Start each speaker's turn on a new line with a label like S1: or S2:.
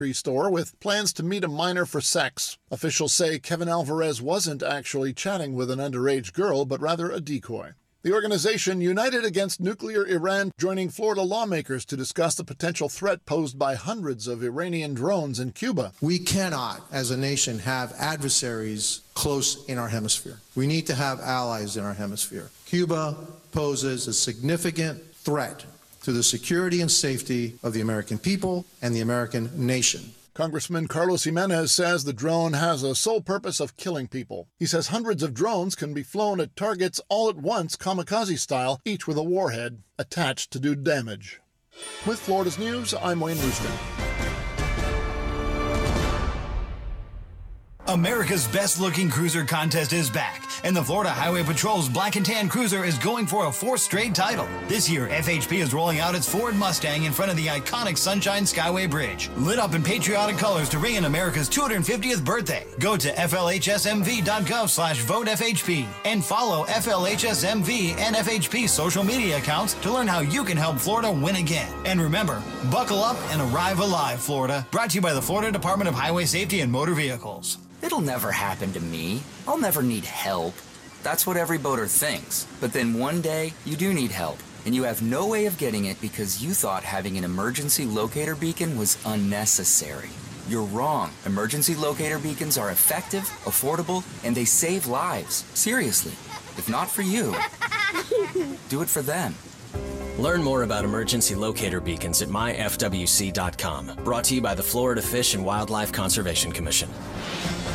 S1: store with plans to meet a minor for sex. Officials say Kevin Alvarez wasn't actually chatting with an underage girl, but rather a decoy. The organization United Against Nuclear Iran joining Florida lawmakers to discuss the potential threat posed by hundreds of Iranian drones in Cuba.
S2: We cannot, as a nation, have adversaries close in our hemisphere. We need to have allies in our hemisphere. Cuba poses a significant threat to the security and safety of the American people and the American nation.
S1: Congressman Carlos Jimenez says the drone has a sole purpose of killing people. He says hundreds of drones can be flown at targets all at once, kamikaze style, each with a warhead attached to do damage. With Florida's News, I'm Wayne Rooster.
S3: America's best-looking cruiser contest is back, and the Florida Highway Patrol's Black and Tan Cruiser is going for a fourth straight title. This year, FHP is rolling out its Ford Mustang in front of the iconic Sunshine Skyway Bridge, lit up in patriotic colors to ring in America's 250th birthday. Go to flhsmv.gov/votefhp and follow FLHSMV and FHP social media accounts to learn how you can help Florida win again. And remember, buckle up and arrive alive, Florida. Brought to you by the Florida Department of Highway Safety and Motor Vehicles.
S4: It'll never happen to me. I'll never need help. That's what every boater thinks. But then one day, you do need help, and you have no way of getting it because you thought having an emergency locator beacon was unnecessary. You're wrong. Emergency locator beacons are effective, affordable, and they save lives. Seriously. If not for you, do it for them.
S5: Learn more about emergency locator beacons at myfwc.com. Brought to you by the Florida Fish and Wildlife Conservation Commission.